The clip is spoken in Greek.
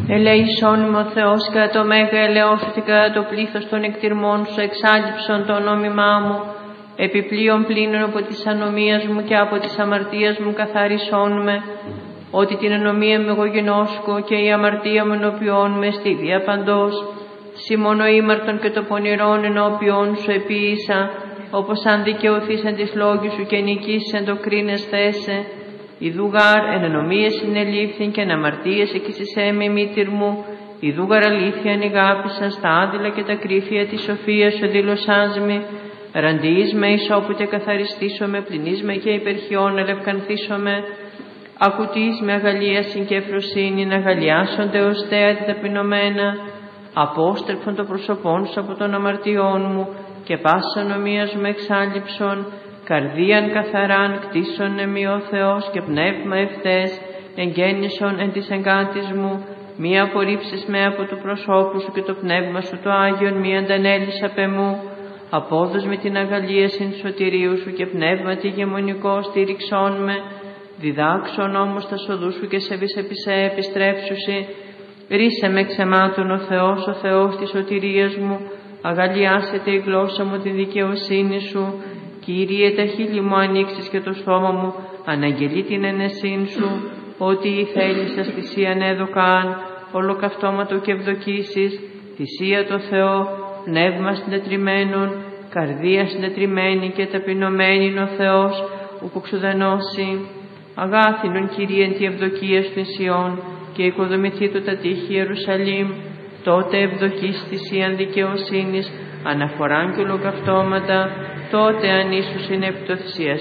Ελεησόν με ο Θεός κατά το μέγα ελαιός σου και κατά το πλήθος των εκτιρμών σου εξάλληψον το νόμιμά μου. Επιπλέον πλήνων από της ανομίας μου και από της αμαρτίας μου καθάρισόν με. Ότι την ανομία μου εγώ γενόσκω και η αμαρτία μου ενώπιόν με στη διαπαντός. Σιμώνο ήμαρτον και το πονηρόν ενώπιόν σου επίησα, όπως αν δικαιωθείς εν της λόγης σου και νικήσεις εν το κρίνες θέσε. Ιδούγαρ εν ανομίες συνελήφθην και εν αμαρτίες εκείσισέ με μήτηρ μου. Ιδούγαρ αλήθεια ενηγάπησα στα άδειλα και τα κρύφια της σοφίας σου δήλωσάς με. Ραντιείς με ισόπου και καθαριστήσω με, πληνείς με και υπερχιών ελευκανθήσω με. Ακουτείς με αγαλίασιν και ευφροσύνη, να αγαλιάσονται ως θέα τη ταπεινωμένα. Απόστρεψον το προσωπόν σου από των αμαρτιών μου και πάσα νομίας μου εξάλληψον. Καρδίαν καθαράν κτίσον εμεί ο Θεός και πνεύμα ευθές εγγέννησον εν της εγκάτης μου. Μη απορρίψεις με από του προσώπου σου και το πνεύμα σου το Άγιον μη αντανέλεις απ' εμού. Απόδος με την αγαλίασιν σωτηρίου σου και πνεύμα τη γεμονικό στήριξόν με. Διδάξον όμως τα σοδού σου και σεβείς επί σε επιστρέψουσι. Ρίσε με ξεμάτων ο Θεός της σωτηρίας μου. Αγαλιάσετε η γλώσσα μου τη δικαιοσύνη σου. Κύριε, τα χείλη μου ανοίξεις και το στόμα μου αναγγελεί την ενεσύν σου. Ότι η θέλησας θυσίαν έδωκαν, ολοκαυτώματο και ευδοκίσεις, θυσία το Θεό, πνεύμα συντετριμένον, καρδία συντετριμένη και ταπεινωμένη ο Θεός, ουκ ξουδενώσει. Αγάθινον Κύριε εν τη ευδοκία σου θυσιών και οικοδομηθεί του τα τείχη Ιερουσαλήμ, τότε ευδοκείς θυσίαν δικαιοσύνης, αναφοράν και ολοκαυτώματα, τότε αν ίσως είναι επί το θυσίας